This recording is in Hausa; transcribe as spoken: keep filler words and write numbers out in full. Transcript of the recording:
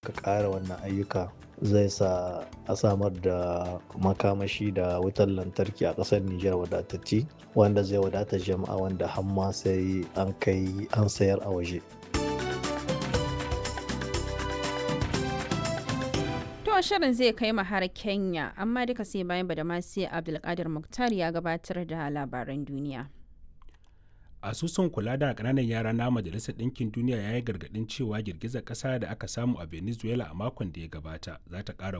aka ƙara wannan ayyuka zai sa a samar da makamashi da wutar lantarki a ƙasar Nijar wadatacce wanda zai wadata jama'a wanda hamma sai an kai an sayar a waje. To shirin zai kai mu har Kenya, amma duka sai bayan Badamasi Abdulkadir Muktar ya gabatar da labaran duniya. Asusun kula da ƙananan yara na Majalisar Ɗinkin Duniya ya yi gargaɗin cewa girgizar ƙasa da aka samu a Venezuela a makon da ya gabata za ta ƙara